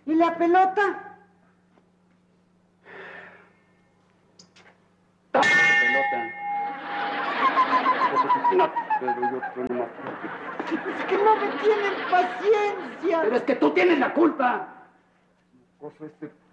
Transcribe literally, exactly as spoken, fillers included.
¿Y la pelota? ¡Tapa la pelota! No, pero yo no más. Es que no me tienen paciencia. Pero es que tú tienes la culpa. Coso este